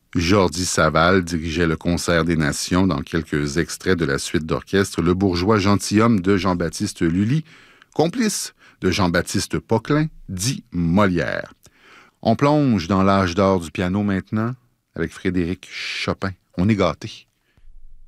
Jordi Savall dirigeait le Concert des Nations dans quelques extraits de la suite d'orchestre Le bourgeois gentilhomme de Jean-Baptiste Lully, complice de Jean-Baptiste Poquelin, dit Molière. On plonge dans l'âge d'or du piano maintenant avec Frédéric Chopin. On est gâtés.